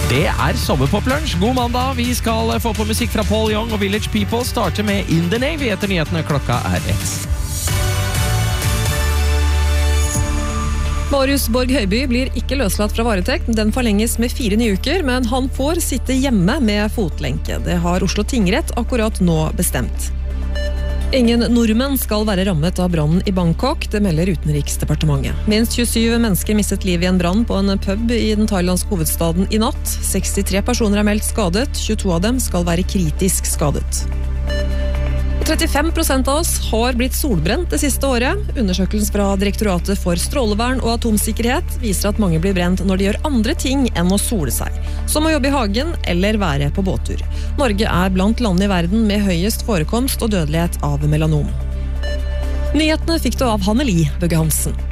Det sommerpoplunsj. God mandag. Vi skal få på musikk fra Paul Young og Village People. Starter med In the Navy etter nyhetene. Klokka 1. Marius Borg Høiby blir ikke løslatt fra varetekt. Den forlenges med 4 nye uker, men han får sitte hjemme med fotlenke. Det har Oslo tingrett akkurat nå bestemt. Ingen nordmenn skal være rammet av brannen i Bangkok, det melder Utenriksdepartementet. Minst 27 mennesker mistet livet i en brann på en pub i den thailandske hovedstaden i natt. 63 personer er meldt skadet, 22 av dem skal være kritisk skadet. 35% av oss har blitt solbrent det siste året. Undersøkelsen fra Direktoratet for strålevern og atomsikkerhet viser at mange blir brent når de gjør andre ting enn å sole seg, som å jobbe i hagen eller være på båttur. Norge er blant landene i verden med høyest forekomst og dødelighet av melanom. Nyhetene fikk du av Hanneli Bøgge Hansen.